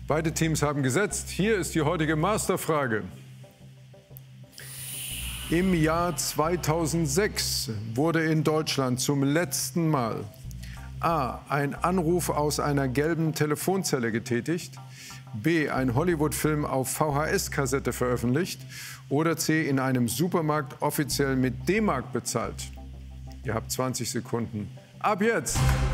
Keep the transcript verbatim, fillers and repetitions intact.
Beide Teams haben gesetzt. Hier ist die heutige Masterfrage. Im Jahr zweitausendsechs wurde in Deutschland zum letzten Mal A. ein Anruf aus einer gelben Telefonzelle getätigt, B. ein Hollywood-Film auf V H S-Kassette veröffentlicht oder C. in einem Supermarkt offiziell mit D-Mark bezahlt. Ihr habt zwanzig Sekunden. Ab jetzt!